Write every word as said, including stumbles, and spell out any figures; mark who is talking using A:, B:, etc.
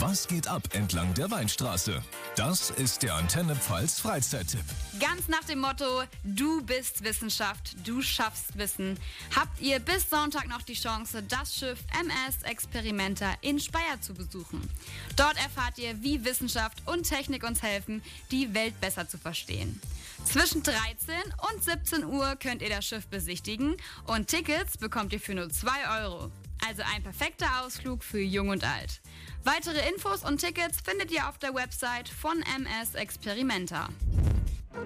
A: Was geht ab entlang der Weinstraße? Das ist der Antenne Pfalz Freizeittipp.
B: Ganz nach dem Motto, du bist Wissenschaft, du schaffst Wissen, habt ihr bis Sonntag noch die Chance, das Schiff M S Experimenta in Speyer zu besuchen. Dort erfahrt ihr, wie Wissenschaft und Technik uns helfen, die Welt besser zu verstehen. Zwischen dreizehn und siebzehn Uhr könnt ihr das Schiff besichtigen und Tickets bekommt ihr für nur zwei Euro. Also ein perfekter Ausflug für Jung und Alt. Weitere Infos und Tickets findet ihr auf der Website von M S Experimenta.